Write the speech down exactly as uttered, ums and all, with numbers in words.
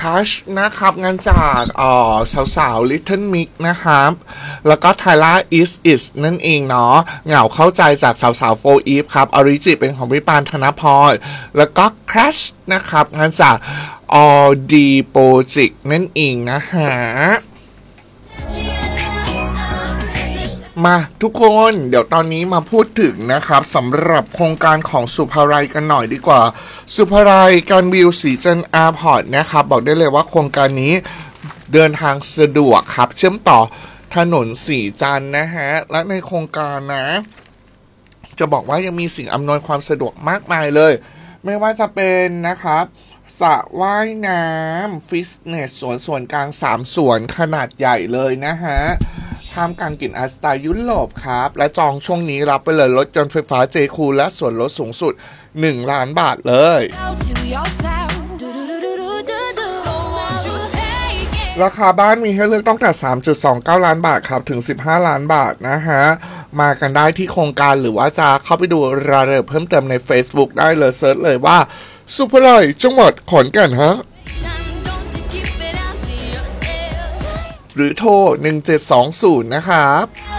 คัชนะครับงานจากอ๋อสาวๆ Little Mix นะครับแล้วก็ไทล่า is is นั่นเองเนาะเหงาเข้าใจจากสาวๆโฟร์อีฟครับออริจิเป็นของพี่ปานธนพรแล้วก็ Crash นะครับงานจาก All D Project นั่นเองนะฮะมาทุกคนเดี๋ยวตอนนี้มาพูดถึงนะครับสำหรับโครงการของสุภาลัยกันหน่อยดีกว่าสุภาลัยการวิวสีจันทร์แอร์พอร์ตนะครับบอกได้เลยว่าโครงการนี้เดินทางสะดวกครับเชื่อมต่อถนนสีจันทร์นะฮะและในโครงการนะจะบอกว่ายังมีสิ่งอำนวยความสะดวกมากมายเลยไม่ว่าจะเป็นนะครับสระว่ายน้ำฟิตเนสสวนส่วนกลางสามสวนขนาดใหญ่เลยนะฮะท่ามกลางกลิ่นอาสไตล์ยุโรปครับและจองช่วงนี้รับไปเลยรถยนต์ไฟฟ้าเจคูและส่วนลดสูงสุดหนึ่งล้านบาทเลยราคาบ้านมีให้เลือกตั้งแต่ สามจุดสองเก้า ล้านบาทครับถึงสิบห้าล้านบาทนะฮะมากันได้ที่โครงการหรือว่าจะเข้าไปดูรายละเอียดเพิ่มเติมใน Facebook ได้เลยเซิร์ชเลยว่าสุภาลัยจังหวัดขอนแก่นฮะหรือโทรหนึ่งเจ็ดสองศูนย์นะครับ